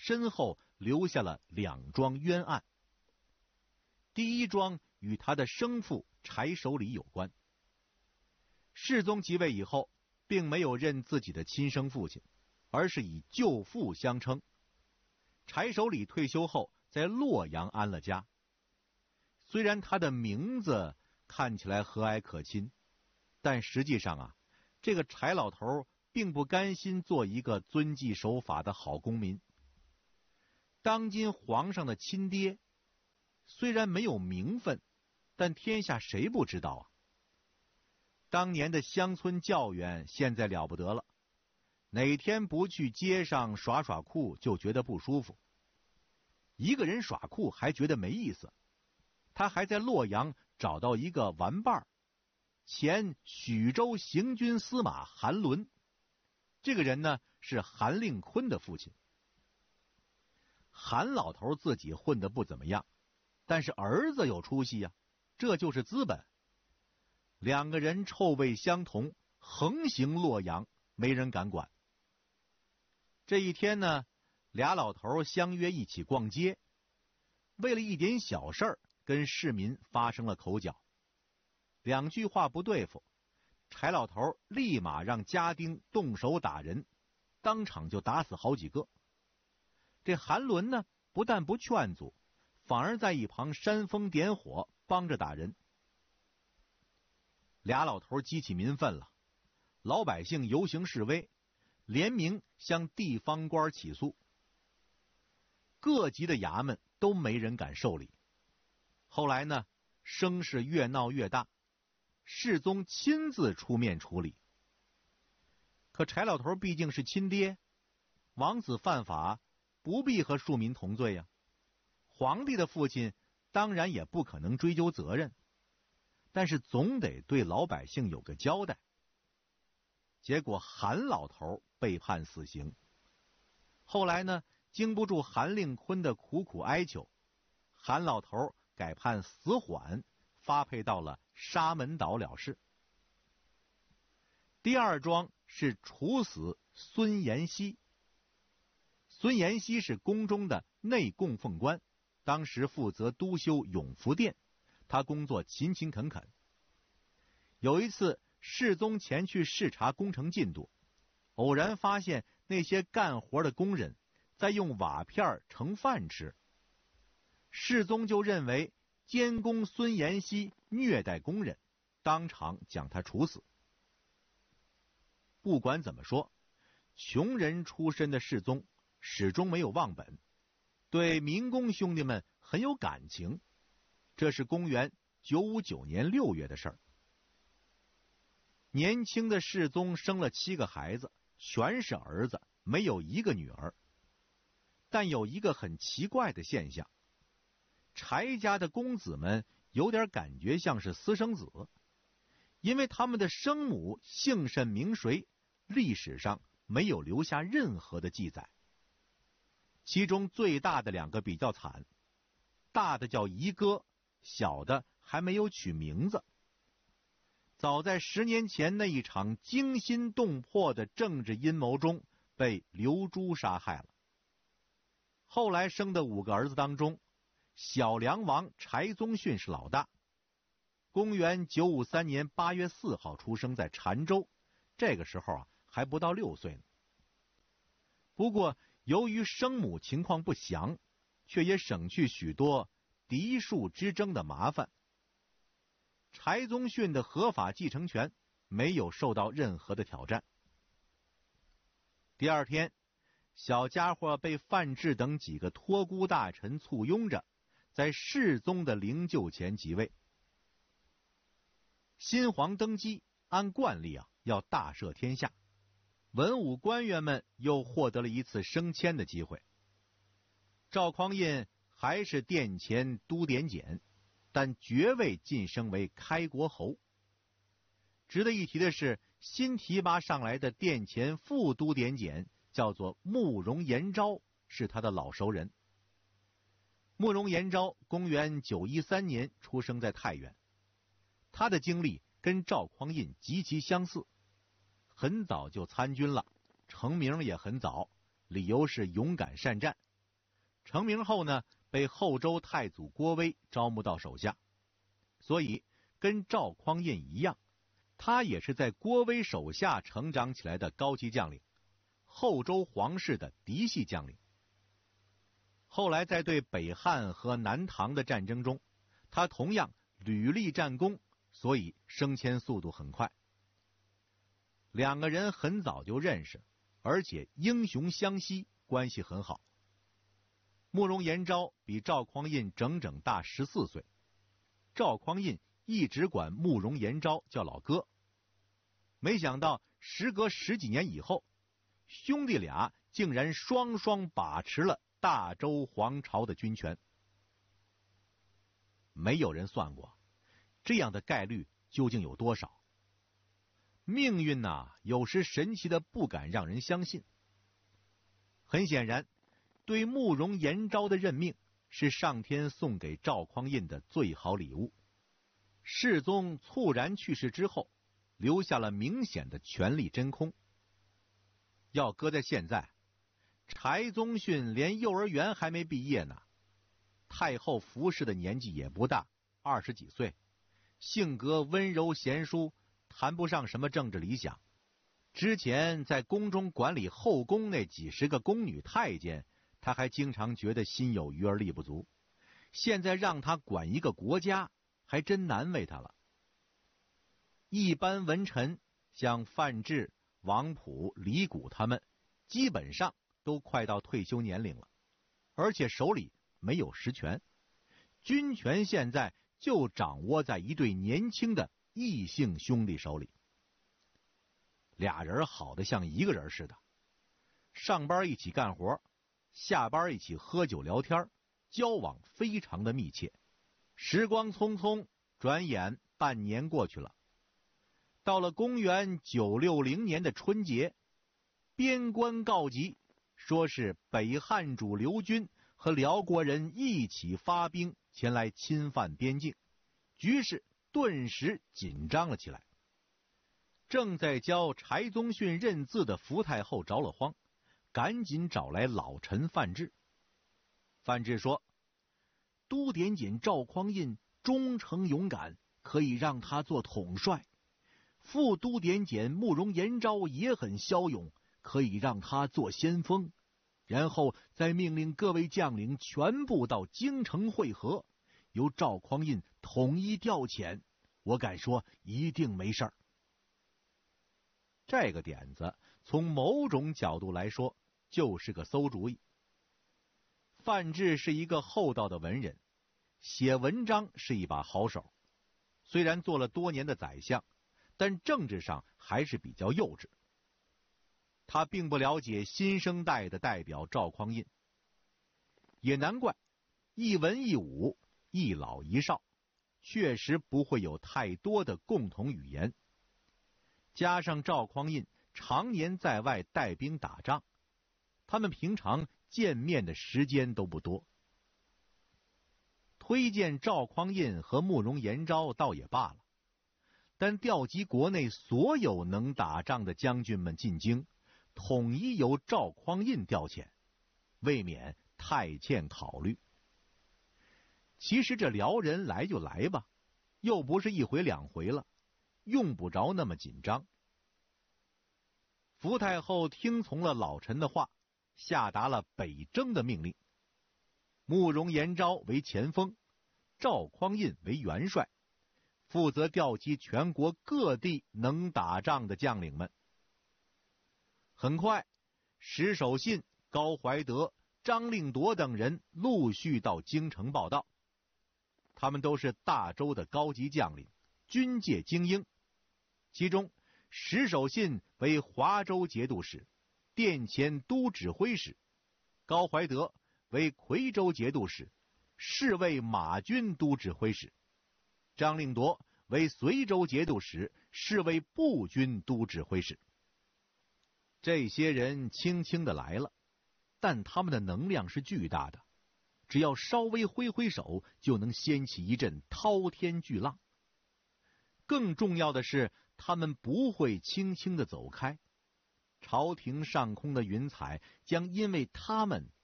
身后留下了2桩冤案。第一桩与他的生父柴守礼有关。世宗即位以后，并没有认自己的亲生父亲，而是以舅父相称。柴守礼退休后在洛阳安了家。虽然他的名字看起来和蔼可亲，但实际上这个柴老头并不甘心做一个遵纪守法的好公民。当今皇上的亲爹虽然没有名分，但天下谁不知道当年的乡村教员现在了不得了，哪天不去街上耍耍酷就觉得不舒服。一个人耍酷还觉得没意思，他还在洛阳找到一个玩伴，前许州行军司马韩伦。这个人呢是韩令坤的父亲。韩老头自己混得不怎么样，但是儿子有出息这就是资本。2个人臭味相同，横行洛阳，没人敢管。这一天呢，2老头相约一起逛街，为了一点小事儿跟市民发生了口角。2句话不对付，柴老头立马让家丁动手打人，当场就打死好几个。这韩伦呢，不但不劝阻，反而在一旁煽风点火，帮着打人。2老头激起民愤了，老百姓游行示威，联名向地方官起诉。各级的衙门都没人敢受理。后来呢，声势越闹越大，世宗亲自出面处理。可柴老头毕竟是亲爹，王子犯法不必和庶民同罪皇帝的父亲当然也不可能追究责任，但是总得对老百姓有个交代。结果韩老头被判死刑。后来呢，经不住韩令坤的苦苦哀求，韩老头改判死缓，发配到了沙门岛了事。第2桩是处死孙延熙。孙延熙是宫中的内供奉官，当时负责督修永福殿，他工作勤勤恳恳。有一次世宗前去视察工程进度，偶然发现那些干活的工人在用瓦片盛饭吃。世宗就认为监工孙延熙虐待工人，当场将他处死。不管怎么说，穷人出身的世宗始终没有忘本，对民工兄弟们很有感情。这是公元959年6月的事儿。年轻的世宗生了7个孩子，全是儿子，没有一个女儿。但有一个很奇怪的现象，柴家的公子们有点感觉像是私生子，因为他们的生母姓甚名谁，历史上没有留下任何的记载。其中最大的2个比较惨，大的叫宜哥，小的还没有取名字。早在10年前那一场惊心动魄的政治阴谋中被刘珠杀害了。后来生的5个儿子当中，小梁王柴宗训是老大，公元953年8月4号出生在澶州，这个时候还不到6岁呢。不过由于生母情况不详，却也省去许多嫡庶之争的麻烦。柴宗训的合法继承权没有受到任何的挑战。第2天，小家伙被范质等几个托孤大臣簇拥着，在世宗的灵柩前即位。新皇登基，按惯例要大赦天下，文武官员们又获得了一次升迁的机会。赵匡胤还是殿前都点检，但爵位晋升为开国侯。值得一提的是，新提拔上来的殿前副都点检叫做慕容延昭，是他的老熟人。慕容延昭公元913年出生在太原，他的经历跟赵匡胤极其相似，很早就参军了，成名也很早，理由是勇敢善战， 成名后呢，被后周太祖郭威招募到手下，所以跟赵匡胤一样，他也是在郭威手下成长起来的高级将领，后周皇室的嫡系将领。后来在对北汉和南唐的战争中，他同样屡立战功，所以升迁速度很快。两个人很早就认识，而且英雄相惜，关系很好。慕容延昭比赵匡胤整整大14岁，赵匡胤一直管慕容延昭叫老哥。没想到时隔10几年以后，兄弟俩竟然双双把持了大周皇朝的军权。没有人算过这样的概率究竟有多少。命运有时神奇的不敢让人相信。很显然，对慕容延昭的任命是上天送给赵匡胤的最好礼物。世宗猝然去世之后，留下了明显的权力真空。要搁在现在，柴宗训连幼儿园还没毕业呢，太后服侍的年纪也不大，20几岁，性格温柔贤淑，谈不上什么政治理想。之前在宫中管理后宫那几十个宫女太监，他还经常觉得心有余而力不足。现在让他管一个国家，还真难为他了。一般文臣像范质、王溥、李谷他们，基本上都快到退休年龄了，而且手里没有实权，军权现在就掌握在一对年轻的异姓兄弟手里。俩人好得像一个人似的，上班一起干活，下班一起喝酒聊天，交往非常的密切。时光匆匆，转眼半年过去了。到了公元960年的春节，边关告急，说是北汉主刘军和辽国人一起发兵前来侵犯边境，局势顿时紧张了起来。正在教柴宗训认字的福太后着了慌，赶紧找来老臣范质。范质说，都点检赵匡胤忠诚勇敢，可以让他做统帅；副都点检慕容延昭也很骁勇，可以让他做先锋。然后再命令各位将领全部到京城会合，由赵匡胤统一调遣，我敢说一定没事儿。这个点子从某种角度来说就是个馊主意。范质是一个厚道的文人，写文章是一把好手，虽然做了多年的宰相，但政治上还是比较幼稚。他并不了解新生代的代表赵匡胤，也难怪一文一武，一老一少，确实不会有太多的共同语言。加上赵匡胤常年在外带兵打仗，他们平常见面的时间都不多。推荐赵匡胤和慕容延昭倒也罢了，但调集国内所有能打仗的将军们进京，统一由赵匡胤调遣，未免太欠考虑。其实这辽人来就来吧，又不是一回两回了，用不着那么紧张。福太后听从了老臣的话，下达了北征的命令。慕容延昭为前锋，赵匡胤为元帅，负责调集全国各地能打仗的将领们。很快，石守信、高怀德、张令铎等人陆续到京城报到。他们都是大周的高级将领，军界精英。其中石守信为华州节度使、殿前都指挥使，高怀德为夔州节度使、侍卫马军都指挥使，张令铎为随州节度使、侍卫步军都指挥使。这些人轻轻的来了，但他们的能量是巨大的，只要稍微挥挥手，就能掀起一阵滔天巨浪。更重要的是，他们不会轻轻的走开，朝廷上空的云彩将因为他们